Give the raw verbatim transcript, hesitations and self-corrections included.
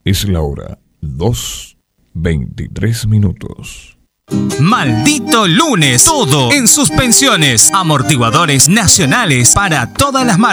Es la hora dos veintitrés minutos. Maldito lunes, todo en suspensiones, amortiguadores nacionales para todas las marcas.